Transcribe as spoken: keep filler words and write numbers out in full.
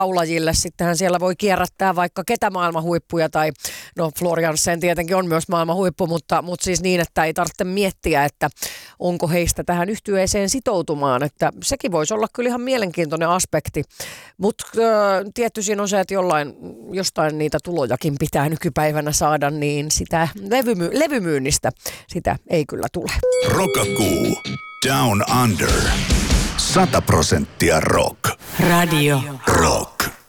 laulajille. Sittenhän siellä voi kierrättää vaikka ketä maailman huippuja tai no Florian sen tietenkin on myös maailman huippu, mutta, mutta siis niin, että ei tarvitse miettiä, että onko heistä tähän yhtyeeseen sitoutumaan. Että sekin voisi olla kyllä ihan mielenkiintoinen aspekti, mutta tietty siinä on se, että jollain, jostain niitä tulojakin pitää nykypäivänä saada, niin sitä levymy- levymyynnistä sitä ei kyllä tule. Rockakuu. Down Under. Sata prosenttia rock. Radio. Rock.